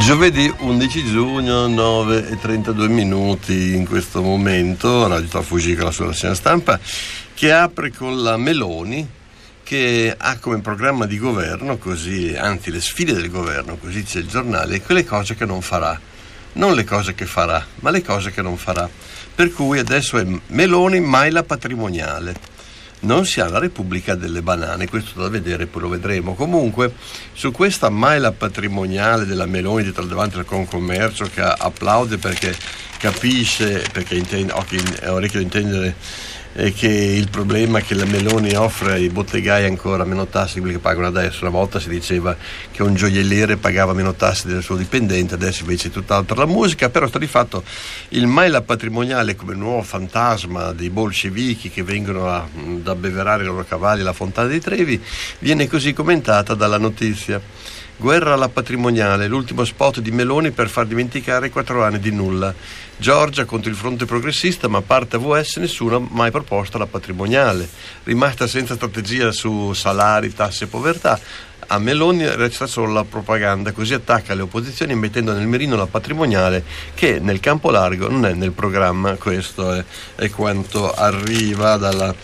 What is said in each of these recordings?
Giovedì 11 giugno, 9:32 minuti in questo momento, Radio Trafuggi con la sua rassegna stampa, che apre con la Meloni, che ha come programma di governo, così, anzi le sfide del governo, così dice il giornale, quelle cose che non farà. Non le cose che farà, ma le cose che non farà. Per cui adesso è Meloni, mai la patrimoniale. Non si ha la Repubblica delle banane, questo da vedere, poi lo vedremo. Comunque, su questa mai la patrimoniale della Meloni dietro davanti al Confcommercio, che applaude perché capisce, perché ha orecchio di intendere che il problema che la Meloni offre ai bottegai ancora meno tasse di quelli che pagano adesso. Una volta si diceva che un gioielliere pagava meno tasse del suo dipendente, adesso invece è tutt'altra la musica. Però sta di fatto il mai la patrimoniale come nuovo fantasma dei bolscevichi che vengono ad abbeverare i loro cavalli alla Fontana di Trevi viene così commentata dalla Notizia. Guerra alla patrimoniale, l'ultimo spot di Meloni per far dimenticare 4 anni di nulla. Giorgia contro il fronte progressista, ma a parte AVS nessuno ha mai proposto la patrimoniale. Rimasta senza strategia su salari, tasse e povertà, a Meloni resta solo la propaganda, così attacca le opposizioni mettendo nel mirino la patrimoniale che nel campo largo non è nel programma. Questo è quanto arriva dalla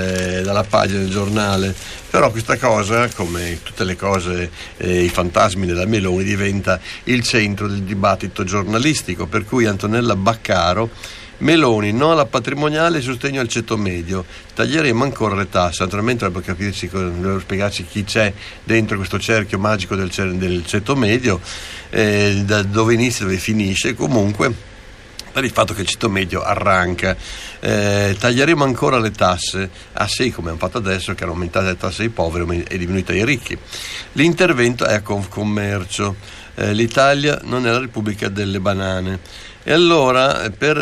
pagina del giornale. Però questa cosa, come tutte le cose, i fantasmi della Meloni, diventa il centro del dibattito giornalistico, per cui Antonella Baccaro: Meloni, no alla patrimoniale, sostegno al ceto medio, taglieremo ancora le tasse. Naturalmente dovrebbe spiegarci chi c'è dentro questo cerchio magico del ceto medio, da dove inizia e dove finisce. Comunque, per il fatto che il ceto medio arranca, taglieremo ancora le tasse, sì, come hanno fatto adesso, che hanno aumentato le tasse ai poveri e diminuite ai ricchi. L'intervento è a Confcommercio, l'Italia non è la Repubblica delle banane. E allora, per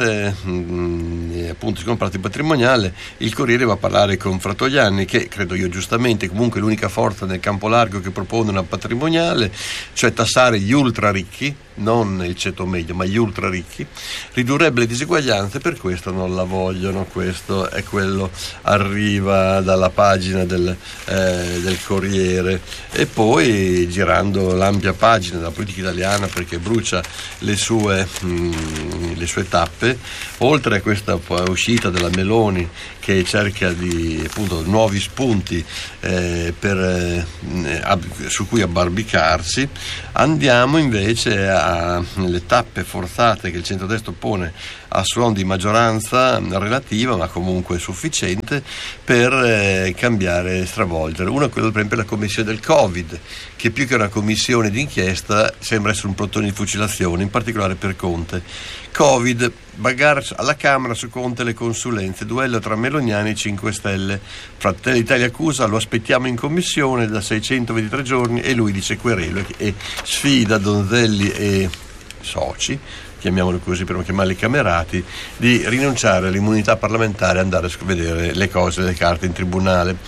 appunto comparto patrimoniale, il Corriere va a parlare con Fratoianni, che credo io giustamente comunque è l'unica forza nel campo largo che propone una patrimoniale, cioè tassare gli ultra ricchi, non il ceto medio ma gli ultra ricchi, ridurrebbe le diseguaglianze, per questo non la vogliono. Questo è quello, arriva dalla pagina del Corriere. E poi, girando l'ampia pagina della politica italiana, perché brucia le sue tappe, oltre a questa uscita della Meloni che cerca di appunto nuovi spunti su cui abbarbicarsi, andiamo invece alle tappe forzate che il centrodestra pone a suon di maggioranza relativa, ma comunque sufficiente, per cambiare e stravolgere. Uno è quello, per esempio, della commissione del Covid, che più che una commissione d'inchiesta sembra essere un plotone di fucilazione, in particolare per Conte. Covid, bagarre alla Camera su Conte e le consulenze, duello tra meloniani e 5 Stelle. Fratelli d'Italia accusa, lo aspettiamo in commissione da 623 giorni e lui dice querelo, e sfida Donzelli e soci, chiamiamolo così per non chiamarli camerati, di rinunciare all'immunità parlamentare e andare a vedere le cose, le carte in tribunale.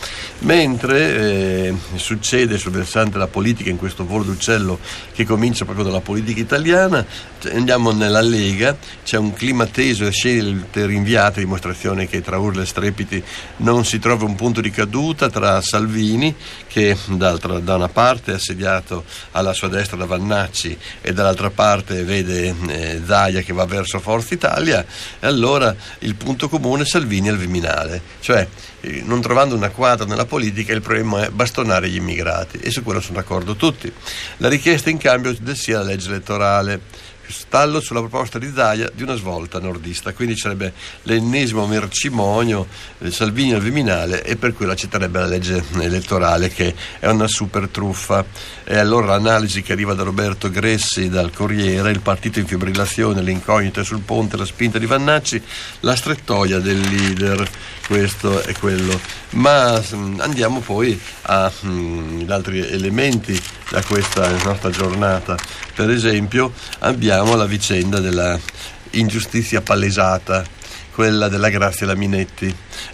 Mentre succede sul versante della politica, in questo volo d'uccello che comincia proprio dalla politica italiana, andiamo nella Lega, c'è un clima teso e scelte rinviate, dimostrazione che tra urla e strepiti non si trova un punto di caduta tra Salvini, che da una parte è assediato alla sua destra da Vannacci e dall'altra parte vede Zaia che va verso Forza Italia, e allora il punto comune è Salvini al Viminale, cioè non trovando una quadra nella politica, il problema è bastonare gli immigrati, e su quello sono d'accordo tutti. La richiesta in cambio del sì alla legge elettorale, stallo sulla proposta di Zaia di una svolta nordista, quindi sarebbe l'ennesimo mercimonio Salvini al Viminale, e per cui accetterebbe la legge elettorale, che è una super truffa. E allora l'analisi che arriva da Roberto Gressi dal Corriere: il partito in fibrillazione, le incognite sul ponte, la spinta di Vannacci, la strettoia del leader. Questo è quello. Ma andiamo poi ad altri elementi da questa nostra giornata. Per esempio abbiamo la vicenda della ingiustizia palesata, quella della Graziella Minetti,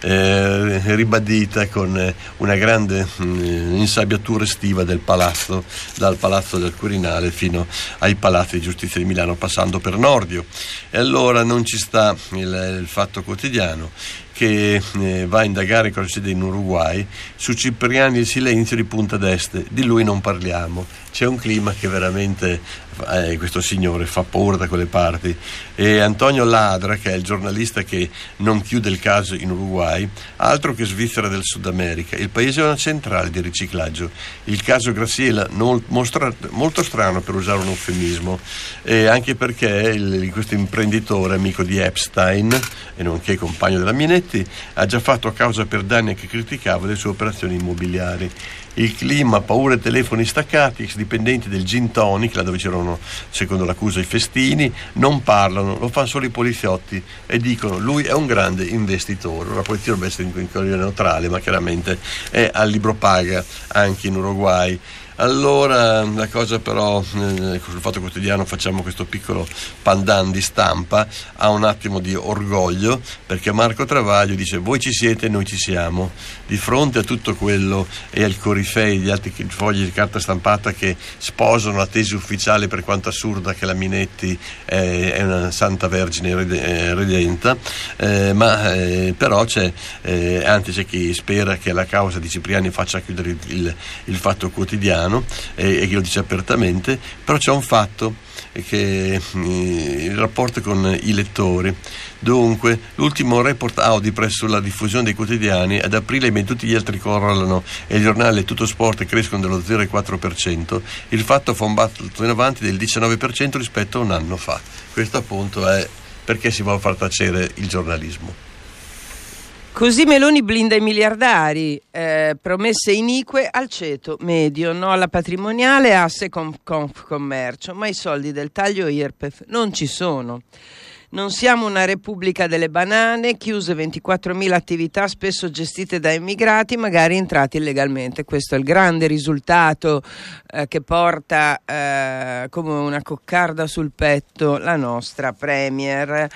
ribadita con una grande insabbiatura estiva del palazzo, dal Palazzo del Quirinale fino ai palazzi di giustizia di Milano, passando per Nordio. E allora non ci sta il Fatto Quotidiano, che va a indagare cosa succede in Uruguay. Su Cipriani il silenzio di Punta d'Este, di lui non parliamo. C'è un clima che veramente questo signore fa paura da quelle parti. E Antonio Ladra, che è il giornalista che non chiude il caso in Uruguay, altro che Svizzera del Sud America, il paese è una centrale di riciclaggio. Il caso Graziella mostra molto strano, per usare un eufemismo, anche perché questo imprenditore amico di Epstein e nonché compagno della Minetti ha già fatto causa per danni che criticava le sue operazioni immobiliari. Il clima, paure, telefoni staccati, ex dipendenti del Gin Tonic, là dove c'erano, secondo l'accusa, i festini, non parlano, lo fanno solo i poliziotti e dicono lui è un grande investitore. La polizia dovrebbe essere in colore neutrale, ma chiaramente è al libro paga anche in Uruguay. Allora, la cosa però, sul Fatto Quotidiano facciamo questo piccolo pandan di stampa, ha un attimo di orgoglio, perché Marco Travaglio dice voi ci siete, noi ci siamo. Di fronte a tutto quello e al corifei di altri fogli di carta stampata che sposano la tesi ufficiale, per quanto assurda, che la Minetti è una santa vergine redenta, però c'è chi spera che la causa di Cipriani faccia chiudere il Fatto Quotidiano, e che lo dice apertamente. Però c'è un fatto, che il rapporto con i lettori. Dunque, l'ultimo report Audi presso la diffusione dei quotidiani ad aprile, mentre tutti gli altri crollano e il giornale e Tutto Sport crescono dello 0,4%, il Fatto fa un balzo in avanti del 19% rispetto a un anno fa. Questo appunto è perché si vuole far tacere il giornalismo. Così Meloni blinda i miliardari, promesse inique al ceto medio, no alla patrimoniale, asse commercio, ma i soldi del taglio IRPEF non ci sono. Non siamo una repubblica delle banane, chiuse 24.000 attività spesso gestite da immigrati, magari entrati illegalmente. Questo è il grande risultato che porta come una coccarda sul petto la nostra Premier.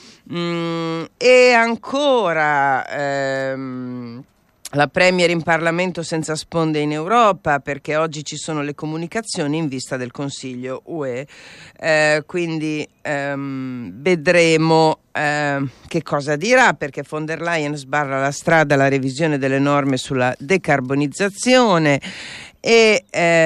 E ancora la Premier in Parlamento senza sponde in Europa, perché oggi ci sono le comunicazioni in vista del Consiglio UE, quindi vedremo che cosa dirà, perché von der Leyen sbarra la strada alla revisione delle norme sulla decarbonizzazione. E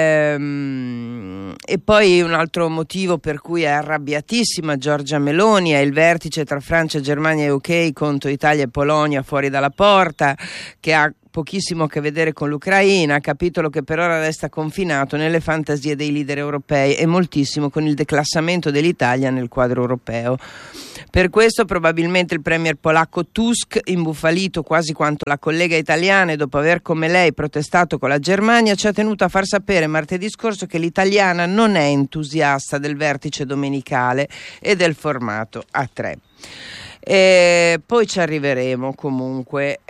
poi un altro motivo per cui è arrabbiatissima Giorgia Meloni è il vertice tra Francia, Germania e UK contro Italia e Polonia fuori dalla porta, che ha pochissimo a che vedere con l'Ucraina, capitolo che per ora resta confinato nelle fantasie dei leader europei e moltissimo con il declassamento dell'Italia nel quadro europeo. Per questo probabilmente il premier polacco Tusk, imbufalito quasi quanto la collega italiana e dopo aver come lei protestato con la Germania, ci ha tenuto a far sapere martedì scorso che l'italiana non è entusiasta del vertice domenicale e del formato a 3. Poi ci arriveremo comunque,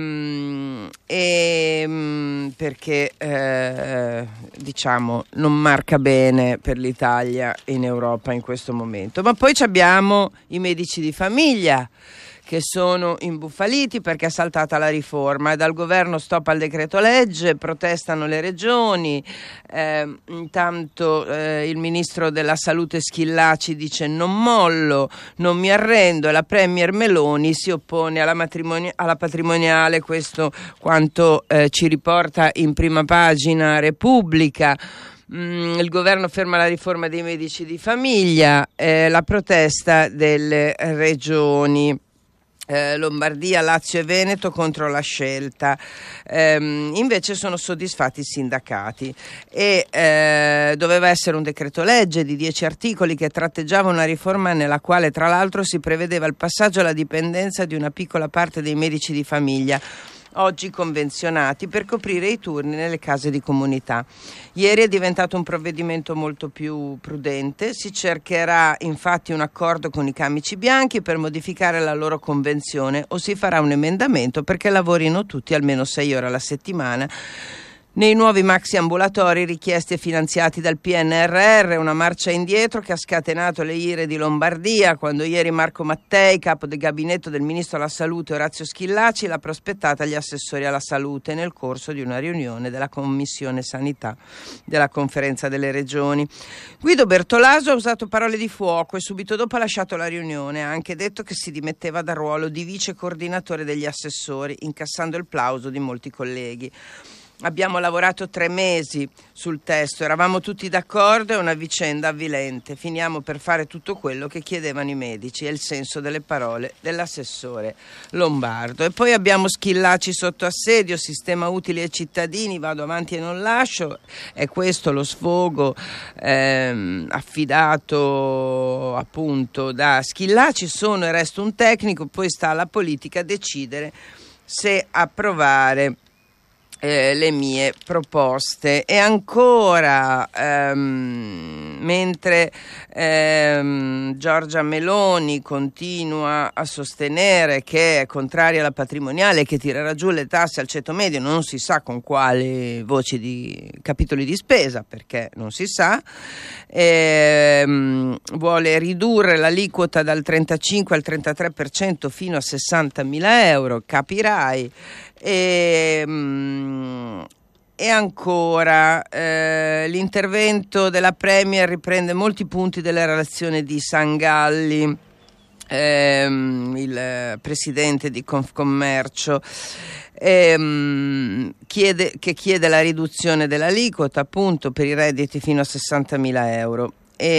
perché diciamo non marca bene per l'Italia in Europa in questo momento. Ma poi abbiamo i medici di famiglia che sono imbufaliti perché è saltata la riforma e dal governo stop al decreto legge, protestano le regioni, intanto il ministro della salute Schillaci dice non mollo, non mi arrendo, e la premier Meloni si oppone alla patrimoniale, questo quanto ci riporta in prima pagina Repubblica. Il governo ferma la riforma dei medici di famiglia, la protesta delle regioni. Lombardia, Lazio e Veneto contro la scelta, invece sono soddisfatti i sindacati e doveva essere un decreto legge di 10 articoli che tratteggiava una riforma nella quale tra l'altro si prevedeva il passaggio alla dipendenza di una piccola parte dei medici di famiglia oggi convenzionati per coprire i turni nelle case di comunità. Ieri è diventato un provvedimento molto più prudente, si cercherà infatti un accordo con i camici bianchi per modificare la loro convenzione o si farà un emendamento perché lavorino tutti almeno 6 ore alla settimana nei nuovi maxi ambulatori richiesti e finanziati dal PNRR, una marcia indietro che ha scatenato le ire di Lombardia quando ieri Marco Mattei, capo del gabinetto del ministro alla salute Orazio Schillaci, l'ha prospettata agli assessori alla salute nel corso di una riunione della Commissione Sanità della Conferenza delle Regioni. Guido Bertolaso ha usato parole di fuoco e subito dopo ha lasciato la riunione. Ha anche detto che si dimetteva dal ruolo di vice coordinatore degli assessori, incassando il plauso di molti colleghi. Abbiamo lavorato 3 mesi sul testo, eravamo tutti d'accordo, è una vicenda avvilente. Finiamo per fare tutto quello che chiedevano i medici, è il senso delle parole dell'assessore Lombardo. E poi abbiamo Schillaci sotto assedio, sistema utili ai cittadini, vado avanti e non lascio. È questo lo sfogo affidato appunto da Schillaci. Sono e resto un tecnico, poi sta alla politica decidere se approvare le mie proposte. E ancora mentre Giorgia Meloni continua a sostenere che è contraria alla patrimoniale, che tirerà giù le tasse al ceto medio, non si sa con quali voci di capitoli di spesa, perché non si sa, vuole ridurre l'aliquota dal 35 al 33% fino a 60.000 euro, capirai. E ancora l'intervento della Premier riprende molti punti della relazione di Sangalli, il presidente di Confcommercio, chiede la riduzione dell'aliquota appunto per i redditi fino a 60.000 euro.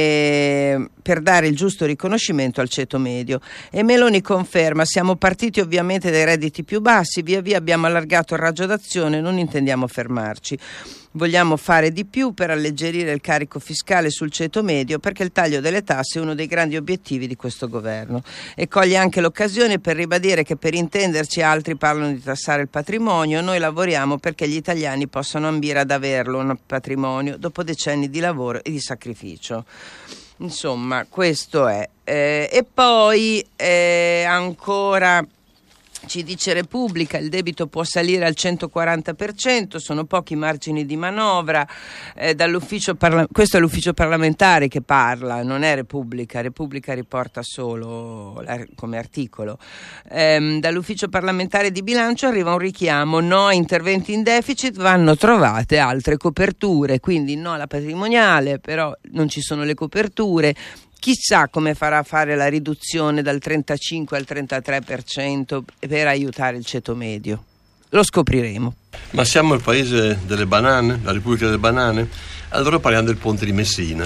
Per dare il giusto riconoscimento al ceto medio. E Meloni conferma: siamo partiti ovviamente dai redditi più bassi, via via abbiamo allargato il raggio d'azione, non intendiamo fermarci. Vogliamo fare di più per alleggerire il carico fiscale sul ceto medio, perché il taglio delle tasse è uno dei grandi obiettivi di questo governo. E coglie anche l'occasione per ribadire che, per intenderci, altri parlano di tassare il patrimonio, noi lavoriamo perché gli italiani possano ambire ad averlo un patrimonio dopo decenni di lavoro e di sacrificio. Insomma, questo è. E poi ancora ci dice Repubblica: il debito può salire al 140%, sono pochi margini di manovra. Questo è l'ufficio parlamentare che parla, non è Repubblica riporta solo come articolo. Dall'ufficio parlamentare di bilancio arriva un richiamo: no a interventi in deficit, vanno trovate altre coperture, quindi no alla patrimoniale, però non ci sono le coperture. Chissà come farà fare la riduzione dal 35 al 33% per aiutare il ceto medio. Lo scopriremo. Ma siamo il paese delle banane, la Repubblica delle banane? Allora parliamo del ponte di Messina.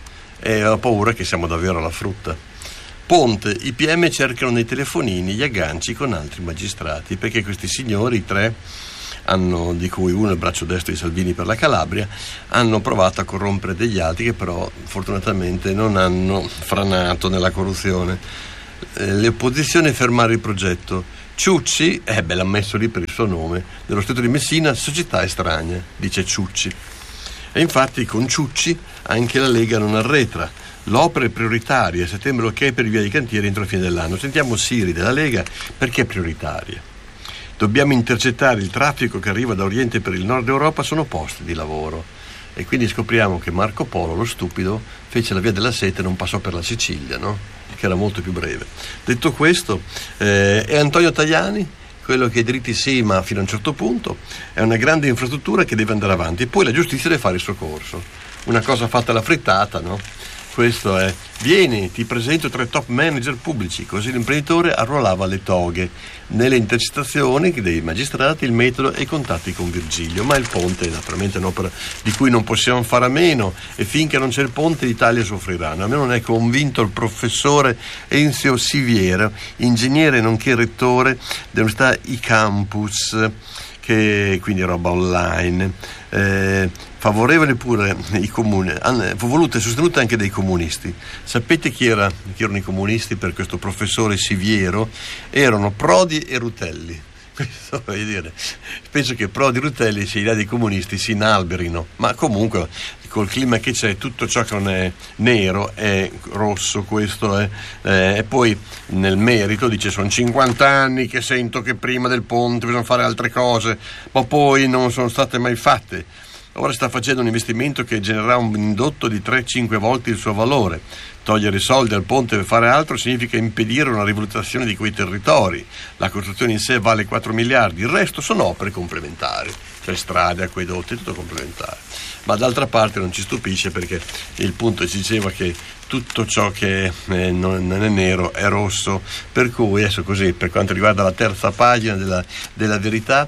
E ho paura che siamo davvero alla frutta. Ponte, i PM cercano nei telefonini gli agganci con altri magistrati, perché questi signori, 3, di cui uno è il braccio destro di Salvini per la Calabria, hanno provato a corrompere degli altri che però fortunatamente non hanno franato nella corruzione. Le opposizioni fermare il progetto. Ciucci, l'ha messo lì per il suo nome, nello Stretto di Messina, società estranea, dice Ciucci. E infatti con Ciucci anche la Lega non arretra. L'opera è prioritaria, a settembre ok per il via di cantieri entro la fine dell'anno. Sentiamo Siri della Lega, perché è prioritaria? Dobbiamo intercettare il traffico che arriva da Oriente per il Nord Europa, sono posti di lavoro. E quindi scopriamo che Marco Polo, lo stupido, fece la via della seta e non passò per la Sicilia, no? Che era molto più breve. Detto questo, è Antonio Tajani, quello che i diritti sì, ma fino a un certo punto, è una grande infrastruttura che deve andare avanti, e poi la giustizia deve fare il suo corso. Una cosa fatta alla frittata, no? Questo è: vieni, ti presento 3 top manager pubblici. Così l'imprenditore arruolava le toghe. Nelle intercettazioni dei magistrati, il metodo e i contatti con Virgilio. Ma il ponte è naturalmente un'opera di cui non possiamo fare a meno, e finché non c'è il ponte l'Italia soffrirà. A me non è convinto il professore Enzio Siviero, ingegnere nonché rettore dell'Università iCampus, che quindi roba online. Favorevole pure i comuni, volute e sostenute anche dai comunisti. Sapete chi erano i comunisti per questo professore Siviero? Erano Prodi e Rutelli. Questo voglio dire, penso che Prodi e Rutelli, se i dadi comunisti, si inalberino, ma comunque col clima che c'è, tutto ciò che non è nero è rosso, questo è. E poi nel merito dice: sono 50 anni che sento che prima del ponte bisogna fare altre cose, ma poi non sono state mai fatte. Ora sta facendo un investimento che genererà un indotto di 3-5 volte il suo valore. Togliere i soldi al ponte per fare altro significa impedire una rivalutazione di quei territori. La costruzione in sé vale 4 miliardi, il resto sono opere complementari, cioè strade, acquedotti, tutto complementare. Ma d'altra parte non ci stupisce, perché il punto si diceva che tutto ciò che non è nero è rosso, per cui adesso così, per quanto riguarda la terza pagina della Verità,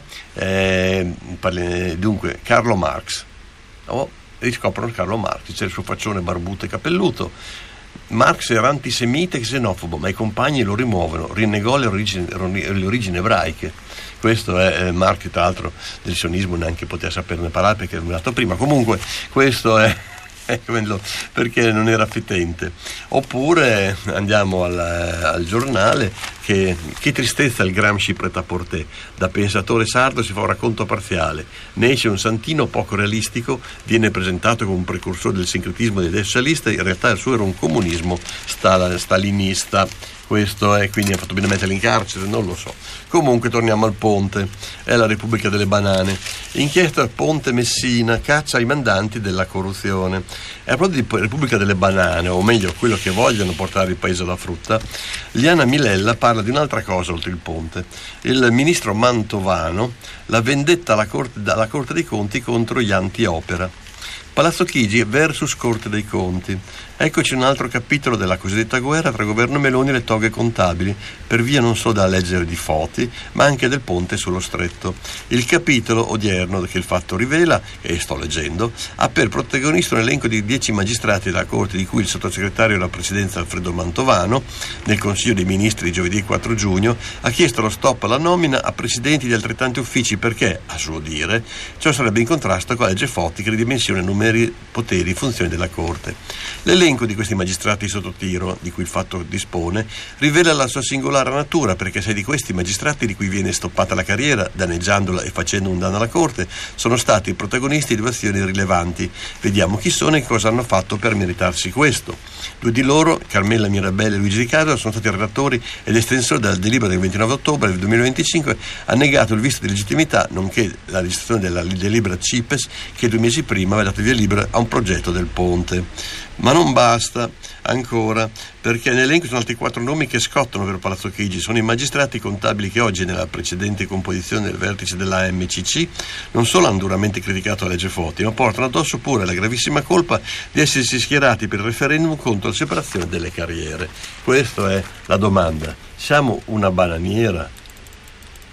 dunque Carlo Marx, riscoprono Carlo Marx, c'è il suo faccione barbuto e capelluto. Marx era antisemita e xenofobo, ma i compagni lo rimuovono, rinnegò le origini ebraiche. Questo è Marx, tra l'altro del sionismo neanche poteva saperne parlare perché era nato prima. Comunque questo è perché non era fetente. Oppure andiamo al giornale, che tristezza il Gramsci prêt-à-porter. Da pensatore sardo si fa un racconto parziale, ne esce un santino poco realistico, viene presentato come un precursore del sincretismo dei socialisti, in realtà il suo era un comunismo stalinista. Questo è, quindi ha fatto bene metterli in carcere, non lo so. Comunque torniamo al ponte, è la Repubblica delle Banane. Inchiesta al ponte Messina, caccia ai mandanti della corruzione. È proprio di Repubblica delle Banane, o meglio quello che vogliono portare il paese alla frutta. Liana Milella parla di un'altra cosa oltre il ponte. Il ministro Mantovano, la vendetta alla Corte dei Conti contro gli anti-opera. Palazzo Chigi versus Corte dei Conti. Eccoci un altro capitolo della cosiddetta guerra tra governo Meloni e le toghe contabili, per via non solo della legge di Foti, ma anche del ponte sullo stretto. Il capitolo odierno che il Fatto rivela, e sto leggendo, ha per protagonista un elenco di 10 magistrati della Corte, di cui il sottosegretario alla Presidenza Alfredo Mantovano, nel Consiglio dei Ministri di giovedì 4 giugno, ha chiesto lo stop alla nomina a presidenti di altrettanti uffici perché, a suo dire, ciò sarebbe in contrasto con la legge Foti che ridimensiona numeri, poteri e funzioni della Corte. L'elenco di questi magistrati sotto tiro, di cui il Fatto dispone, rivela la sua singolare natura, perché 6 di questi magistrati, di cui viene stoppata la carriera, danneggiandola e facendo un danno alla Corte, sono stati i protagonisti di due azioni rilevanti. Vediamo chi sono e cosa hanno fatto per meritarsi questo. 2 di loro, Carmela Mirabelli e Luigi Riccardo, sono stati relatori ed estensori della delibera del 29 ottobre del 2025, ha negato il visto di legittimità, nonché la registrazione della delibera CIPES, che 2 mesi prima aveva dato via libera a un progetto del ponte. Ma non basta ancora, perché nell'elenco sono altri 4 nomi che scottano per Palazzo Chigi. Sono i magistrati contabili che oggi, nella precedente composizione del vertice della MCC, non solo hanno duramente criticato la legge Foti, ma portano addosso pure la gravissima colpa di essersi schierati per il referendum contro la separazione delle carriere. Questa è la domanda. Siamo una bananiera?